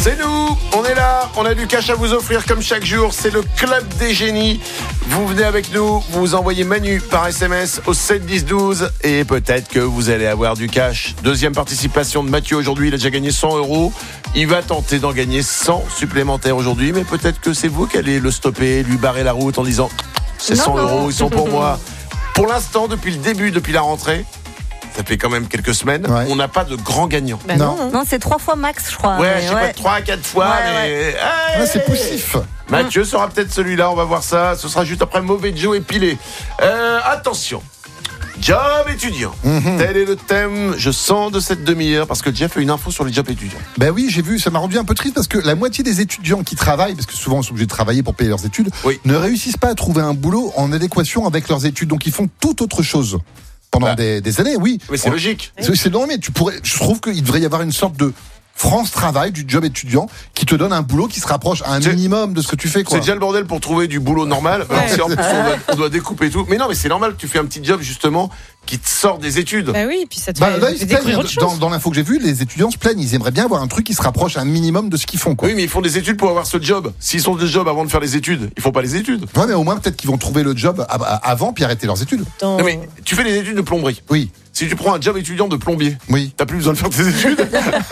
C'est nous, on est là, on a du cash à vous offrir comme chaque jour, c'est le Club des Génies. Vous venez avec nous, vous envoyez Manu par SMS au 7 10 12 et peut-être que vous allez avoir du cash. Deuxième participation de Mathieu aujourd'hui, il a déjà gagné 100 €. Il va tenter d'en gagner 100 supplémentaires aujourd'hui, mais peut-être que c'est vous qui allez le stopper, lui barrer la route en disant c'est 100 €, ils sont pour moi. Pour l'instant, depuis le début, depuis la rentrée, ça fait quand même quelques semaines, on n'a pas de grand gagnant. Bah non, c'est 3 fois max, je crois. Ouais, je sais pas, 3 à 4 fois, mais... Hey, c'est poussif. Mathieu sera peut-être celui-là, on va voir ça. Ce sera juste après Mauvais Joe et Pilé. Attention, job étudiant. Tel est le thème, je sens, de cette demi-heure, parce que Jeff a une info sur les jobs étudiants. Ben oui, j'ai vu, ça m'a rendu un peu triste parce que la moitié des étudiants qui travaillent, parce que souvent ils sont obligés de travailler pour payer leurs études, ne réussissent pas à trouver un boulot en adéquation avec leurs études. Donc ils font toute autre chose pendant des années, oui. Mais c'est logique. C'est normal, mais je trouve qu'il devrait y avoir une sorte de France Travail du job étudiant qui te donne un boulot qui se rapproche un minimum de ce que tu fais, quoi. C'est déjà le bordel pour trouver du boulot normal. Alors, si en plus on doit découper tout. Mais non, mais c'est normal que tu fais un petit job justement qui te sort des études. Bah oui, puis ça te fait découvrir autre chose. Dans l'info que j'ai vue, les étudiants se plaignent, ils aimeraient bien avoir un truc qui se rapproche un minimum de ce qu'ils font, quoi. Oui, mais ils font des études pour avoir ce job. S'ils sont des jobs avant de faire les études, ils font pas les études. Ouais, mais au moins peut-être qu'ils vont trouver le job avant puis arrêter leurs études. Non, mais tu fais les études de plomberie. Oui. Si tu prends un job étudiant de plombier, t'as plus besoin de faire tes études.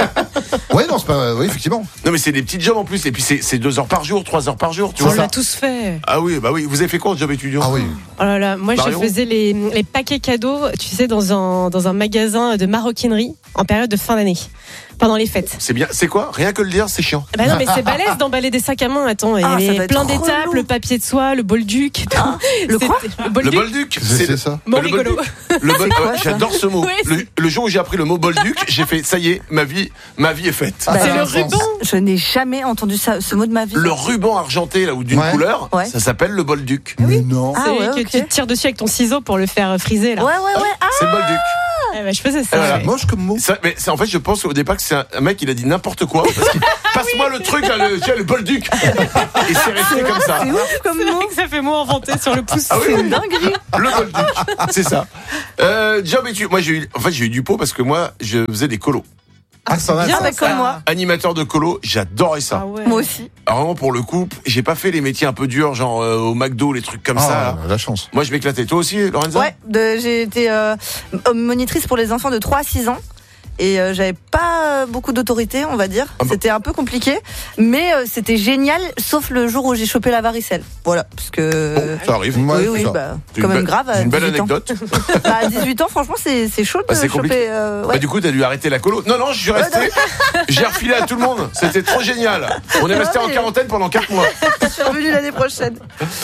Ouais, non, c'est pas. Oui, effectivement. Non, mais c'est des petits jobs en plus. Et puis c'est 2 heures par jour, 3 heures par jour. Tu vois, on l'a tous fait. Ah oui, bah oui. Vous avez fait quoi en job étudiant? Ah oui. Oh là là, moi Marion, je faisais les paquets cadeaux, tu sais, dans un magasin de maroquinerie en période de fin d'année, pendant les fêtes. C'est bien. C'est quoi? Rien que le dire, c'est chiant. Bah non, mais c'est balèze d'emballer des sacs à main. Attends, il y avait plein d'étapes, le papier de soie, le bolduc. Le quoi? Le bolduc. C'est ça. Bon rigolo. J'adore ce mot. Oui, le jour où j'ai appris le mot bolduc, j'ai fait ça y est, ma vie est faite. C'est le ruban. Je n'ai jamais entendu ce mot de ma vie. Le ruban argenté là ou d'une couleur, ça s'appelle le bolduc. Mais non. C'est que tu tires dessus avec ton ciseau pour le faire friser là. Ouais. C'est le bolduc. Je faisais ça. Voilà. Moche comme mot. Mais en fait, je pense au départ que c'est un mec, il a dit n'importe quoi. Parce qu'il, passe-moi le truc, là, le bolduc. Et c'est resté comme ça. C'est ouf comme C'est mot. vrai que ça fait mot inventé sur le pouce. C'est une dinguerie. Le bolduc. C'est ça. Job études. Moi, j'ai eu du pot parce que moi, je faisais des colos. Ah, ça va. Bien, comme moi. Animateur de colo, j'adorais ça. Ah ouais. Moi aussi. Alors, vraiment, pour le coup, j'ai pas fait les métiers un peu durs, genre au McDo, les trucs comme ça. La chance. Moi, je m'éclatais. Toi aussi, Lorenza? Ouais, j'ai été monitrice pour les enfants de 3 à 6 ans. Et j'avais pas beaucoup d'autorité, on va dire. C'était un peu compliqué, mais c'était génial, sauf le jour où j'ai chopé la varicelle. Voilà, parce que ça arrive. Oui, quand même grave. C'est une belle anecdote. À 18 ans, franchement, c'est chaud de c'est compliqué. choper. Du coup, t'as dû arrêter la colo. Non, je suis resté. J'ai refilé à tout le monde. C'était trop génial. On est resté en quarantaine pendant 4 mois. Je suis revenu l'année prochaine.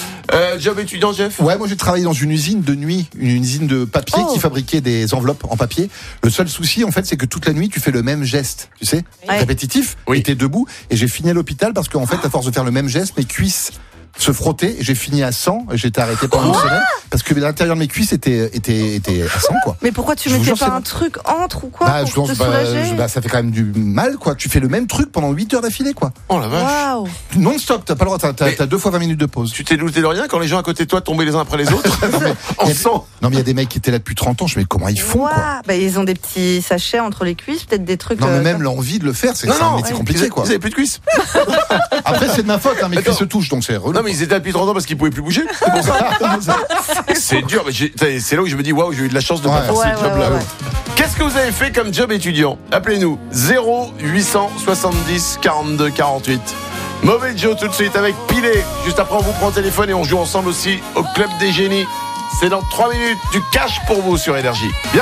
Job étudiant, Jeff? Ouais, moi j'ai travaillé dans une usine de nuit, une usine de papier qui fabriquait des enveloppes en papier. Le seul souci, en fait, c'est que toute la nuit, tu fais le même geste, tu sais, répétitif, et t'es debout. Et j'ai fini à l'hôpital parce qu'en fait, à force de faire le même geste, mes cuisses se frottaient. Et j'ai fini à 100 et j'ai été arrêté pendant une semaine parce que l'intérieur de mes cuisses était à 100, quoi. Mais pourquoi tu mettais pas un truc entre ou quoi pour te soulager? Ça fait quand même du mal, quoi. Tu fais le même truc pendant 8 heures d'affilée, quoi. Oh la vache. Waouh. Non-stop, t'as pas le droit, t'as 2 fois 20 minutes de pause. Tu t'es douté de rien quand les gens à côté de toi tombaient les uns après les autres? Non, mais il y a des mecs qui étaient là depuis 30 ans, je me dis comment ils font, quoi. Bah, ils ont des petits sachets entre les cuisses, peut-être des trucs. Non, mais même l'envie de le faire, c'est un métier compliqué, quoi. Vous avez plus de cuisses? Après, c'est de ma faute, mes cuisses se touchent, donc c'est relou. Non, mais ils étaient depuis 30 ans parce qu'ils pouvaient plus bouger. C'est pour ça. C'est dur, mais c'est là où je me dis, waouh, j'ai eu de la chance de pas faire ce job-là. Qu'est-ce que vous avez fait comme job étudiant? Appelez-nous 0870 42 48. Mauvais Joe tout de suite avec Pilé. Juste après, on vous prend le téléphone et on joue ensemble aussi au Club des Génies. C'est dans 3 minutes du cash pour vous sur Énergie.